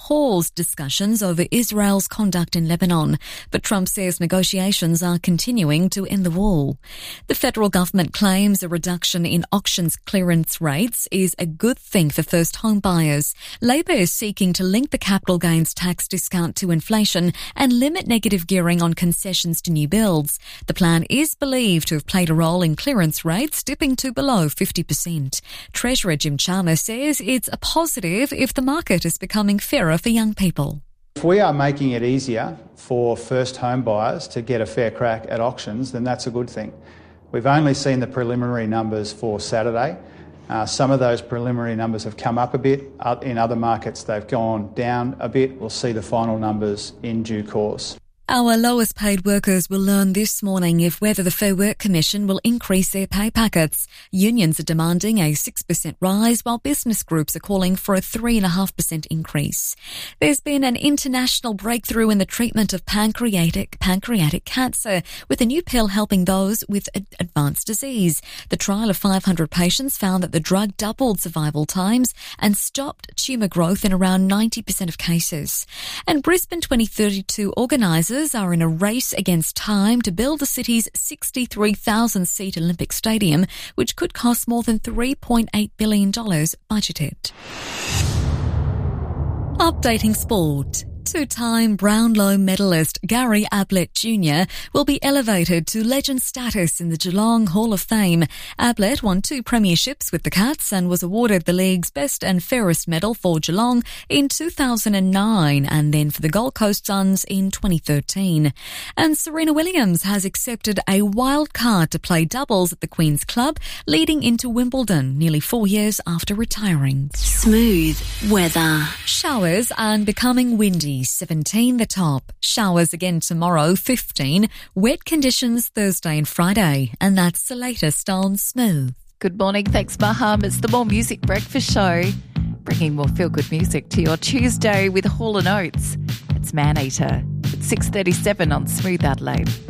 paused discussions over Israel's conduct in Lebanon, but Trump says negotiations are continuing to end the war. The federal government claims a reduction in auctions clearance rates is a good thing for first home buyers. Labor is seeking to link the capital gains tax discount to inflation and limit negative gearing on concessions to new builds. The plan is believed to have played a role in clearance rates dipping to below 50%. Treasurer Jim Chalmers says it's a positive if the market is becoming fairer for young people. If we are making it easier for first home buyers to get a fair crack at auctions, then that's a good thing. We've only seen the preliminary numbers for Saturday. Some of those preliminary numbers have come up a bit. In other markets, they've gone down a bit. We'll see the final numbers in due course. Our lowest paid workers will learn this morning whether the Fair Work Commission will increase their pay packets. Unions are demanding a 6% rise, while business groups are calling for a 3.5% increase. There's been an international breakthrough in the treatment of pancreatic cancer, with a new pill helping those with advanced disease. The trial of 500 patients found that the drug doubled survival times and stopped tumour growth in around 90% of cases. And Brisbane 2032 organisers are in a race against time to build the city's 63,000-seat Olympic Stadium, which could cost more than $3.8 billion budgeted. Updating sport. Two-time Brownlow medalist Gary Ablett Jr. will be elevated to legend status in the Geelong Hall of Fame. Ablett won 2 premierships with the Cats and was awarded the league's Best and Fairest medal for Geelong in 2009 and then for the Gold Coast Suns in 2013. And Serena Williams has accepted a wild card to play doubles at the Queen's Club, leading into Wimbledon nearly 4 years after retiring. Smooth weather. Showers and becoming windy. 17 the top. Showers again tomorrow, 15. Wet conditions Thursday and Friday. And that's the latest on Smooth. Good morning. Thanks, Maham. It's the More Music Breakfast Show, bringing more feel-good music to your Tuesday with Hall & Oates. It's Maneater. It's 6:37 on Smooth Adelaide.